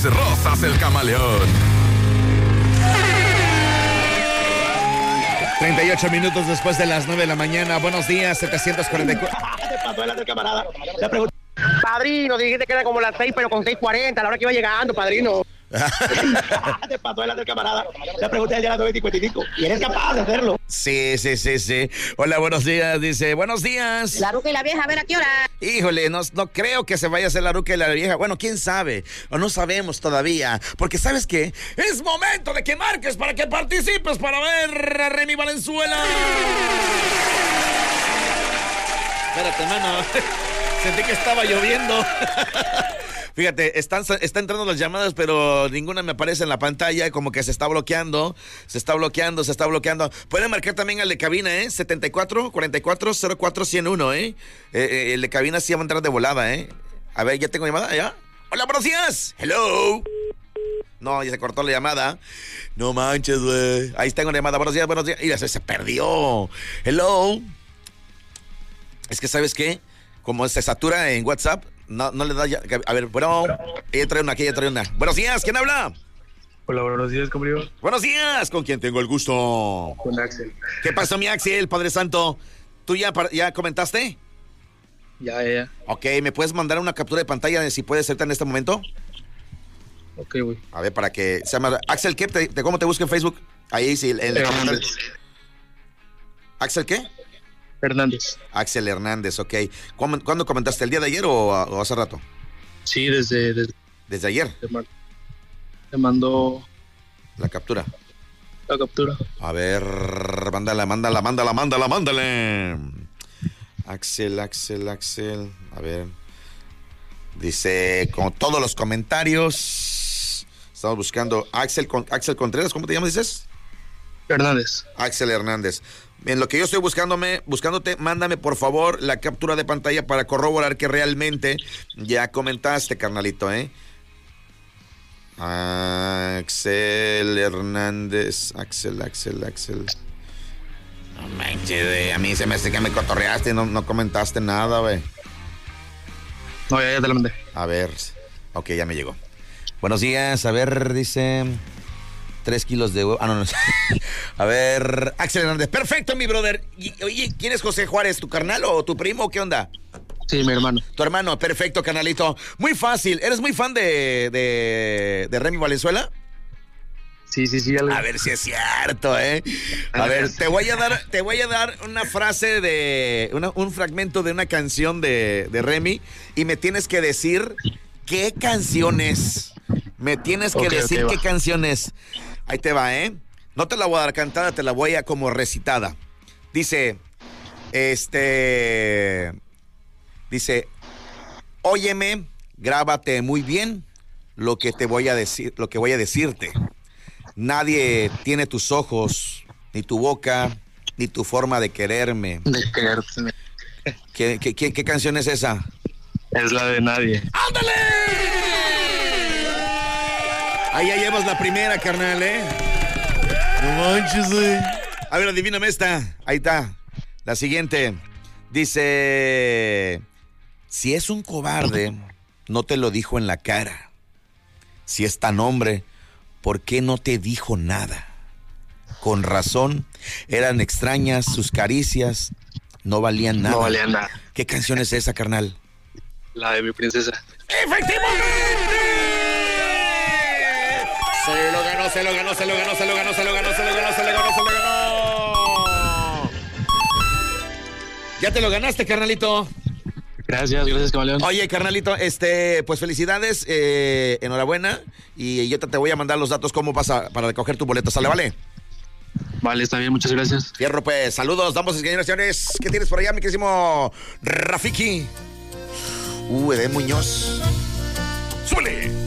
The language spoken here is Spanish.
Rosas el Camaleón. 38 minutos después de las 9 de la mañana. Buenos días, 744. Padrino, dijiste que era como las 6, pero con 6:40, a la hora que iba llegando, padrino. Te pasó delante del camarada. Le pregunté ya a las 9:55. ¿Y eres capaz de hacerlo? Sí. Hola, buenos días. Dice, buenos días. La ruca y la vieja, a ver a qué hora. Híjole, no creo que se vaya a hacer la ruca y la vieja. Bueno, quién sabe. O no sabemos todavía. Porque, ¿sabes qué? Es momento de que marques para que participes para ver a Remy Valenzuela. Espérate, mano. Sentí que estaba lloviendo. Fíjate, están entrando las llamadas, pero ninguna me aparece en la pantalla, como que se está bloqueando. Pueden marcar también al de cabina, 74-44-04-101, el de cabina sí va a entrar de volada, A ver, ¿ya tengo llamada? ¿Ya? Hola, buenos días. Hello. No, ya se cortó la llamada. No manches, güey. Ahí tengo la llamada. Buenos días. Y se perdió. Hello. Es que, ¿sabes qué? Como se satura en WhatsApp, no le da ya. A ver, bueno, ella trae una. Buenos días, ¿quién habla? Hola, buenos días, ¿cómo digo? Buenos días, ¿con quién tengo el gusto? Con Axel. ¿Qué pasó, mi Axel, Padre Santo? ¿Tú ya comentaste? Ya. Ok, ¿me puedes mandar una captura de pantalla de si puedes hacerte en este momento? Ok, güey. A ver, para que se llama Axel, ¿qué? ¿Cómo te busco en Facebook? Ahí sí, ¿Axel qué? Hernández. Axel Hernández, ok. ¿Cuándo comentaste? ¿El día de ayer o hace rato? Sí, desde ayer. Te mandó la captura. A ver, mándale. Axel. A ver. Dice, con todos los comentarios. Estamos buscando Axel Contreras, ¿cómo te llamas, dices? Hernández. Axel Hernández. En lo que yo estoy buscándote, mándame por favor la captura de pantalla para corroborar que realmente ya comentaste, carnalito, Axel Hernández. Axel. No manches, a mí se me hace que me cotorreaste y no comentaste nada, güey. No, ya te la mandé. A ver, ok, ya me llegó. Buenos días, a ver, dice... 3 kilos de huevo. No. A ver, Axel Hernández. Perfecto, mi brother. Oye, ¿quién es José Juárez? ¿Tu carnal o tu primo? ¿Qué onda? Sí, mi hermano. Tu hermano, perfecto, canalito. Muy fácil. ¿Eres muy fan de Remy Valenzuela? Sí. A ver si es cierto, A ver, te voy a dar una frase un fragmento de una canción de Remy y me tienes que decir qué canción es. Me tienes que decir qué canción es. Ahí te va, No te la voy a dar cantada, te la voy a como recitada. Dice, óyeme, grábate muy bien lo que te voy a decir, lo que voy a decirte. Nadie tiene tus ojos, ni tu boca, ni tu forma de quererme. ¿Qué canción es esa? Es la de Nadie. ¡Ándale! Ahí ya llevas la primera, carnal, No manches, güey. A ver, adivíname esta. Ahí está. La siguiente. Dice... Si es un cobarde, no te lo dijo en la cara. Si es tan hombre, ¿por qué no te dijo nada? Con razón, eran extrañas sus caricias, no valían nada. No valían nada. ¿Qué canción es esa, carnal? La de Mi Princesa. ¡Efectivamente! Se lo ganó. Ya te lo ganaste, carnalito. Gracias, camaleón. Oye, carnalito, pues felicidades, enhorabuena. Y yo te voy a mandar los datos cómo vas para recoger tu boleto, ¿sale, vale? Vale, está bien, muchas gracias. Fierro, pues, saludos, damos generaciones. ¿Qué tienes por allá, mi queridísimo Rafiki? Edén Muñoz. ¡Súbele!